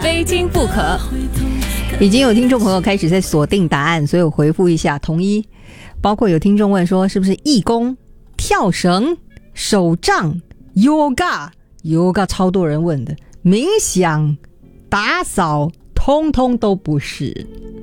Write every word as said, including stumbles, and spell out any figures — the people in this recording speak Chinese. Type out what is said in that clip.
非听不可。 已经有听众朋友开始在锁定答案，所以我回复一下统一。包括有听众问说是不是义工、跳绳、手杖、yoga yoga 超多人问的，冥想、打扫通通都不是。